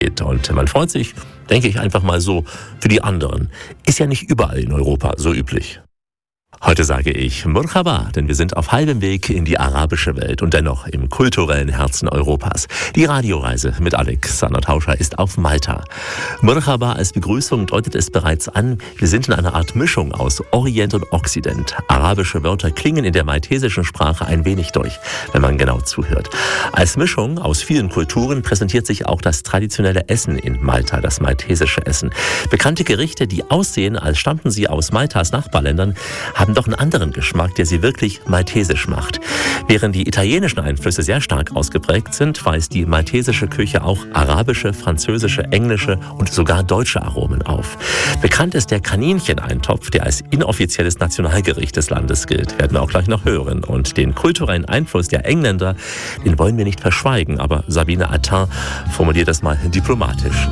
Und man freut sich, denke ich einfach mal so, für die anderen. Ist ja nicht überall in Europa so üblich. Heute sage ich Merhaba, denn wir sind auf halbem Weg in die arabische Welt und dennoch im kulturellen Herzen Europas. Die Radioreise mit Alexander Tauscher ist auf Malta. Merhaba als Begrüßung deutet es bereits an, wir sind in einer Art Mischung aus Orient und Okzident. Arabische Wörter klingen in der maltesischen Sprache ein wenig durch, wenn man genau zuhört. Als Mischung aus vielen Kulturen präsentiert sich auch das traditionelle Essen in Malta, das maltesische Essen. Bekannte Gerichte, die aussehen, als stammten sie aus Maltas Nachbarländern, haben doch einen anderen Geschmack, der sie wirklich maltesisch macht. Während die italienischen Einflüsse sehr stark ausgeprägt sind, weist die maltesische Küche auch arabische, französische, englische und sogar deutsche Aromen auf. Bekannt ist der Kanincheneintopf, der als inoffizielles Nationalgericht des Landes gilt. Werden wir auch gleich noch hören. Und den kulturellen Einfluss der Engländer, den wollen wir nicht verschweigen. Aber Sabine Attin formuliert das mal diplomatisch.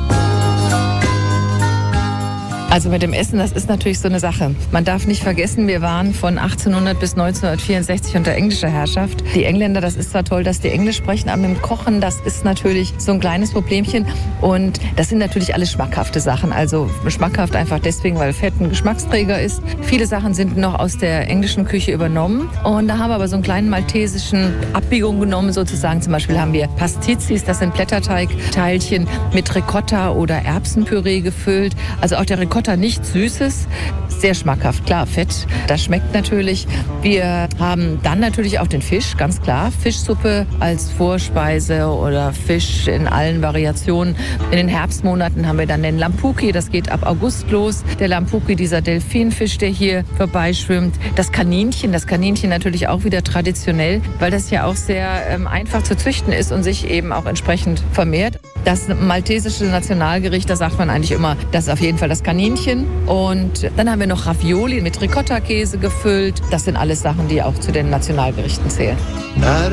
Also mit dem Essen, das ist natürlich so eine Sache. Man darf nicht vergessen, wir waren von 1800 bis 1964 unter englischer Herrschaft. Die Engländer, das ist zwar toll, dass die Englisch sprechen, aber mit dem Kochen, das ist natürlich so ein kleines Problemchen. Und das sind natürlich alles schmackhafte Sachen. Also schmackhaft einfach deswegen, weil Fett ein Geschmacksträger ist. Viele Sachen sind noch aus der englischen Küche übernommen. Und da haben wir aber so einen kleinen maltesischen Abbiegung genommen sozusagen. Zum Beispiel haben wir Pastizis, das sind Blätterteigteilchen mit Ricotta oder Erbsenpüree gefüllt. Also auch der Ricotta nichts Süßes, sehr schmackhaft, klar, Fett, das schmeckt natürlich. Wir haben dann natürlich auch den Fisch, ganz klar, Fischsuppe als Vorspeise oder Fisch in allen Variationen. In den Herbstmonaten haben wir dann den Lampuki, das geht ab August los. Der Lampuki, dieser Delfinfisch, der hier vorbeischwimmt. Das Kaninchen natürlich auch wieder traditionell, weil das ja auch sehr einfach zu züchten ist und sich eben auch entsprechend vermehrt. Das maltesische Nationalgericht, da sagt man eigentlich immer, das ist auf jeden Fall das Kaninchen. Und dann haben wir noch Ravioli mit Ricotta-Käse gefüllt. Das sind alles Sachen, die auch zu den Nationalgerichten zählen.